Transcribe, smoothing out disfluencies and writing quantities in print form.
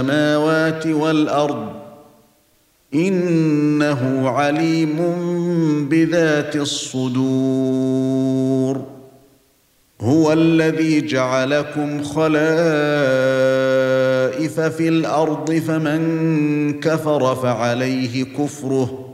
السماوات والأرض إنه عليم بذات الصدور هو الذي جعلكم خلائف في الأرض فمن كفر فعليه كفره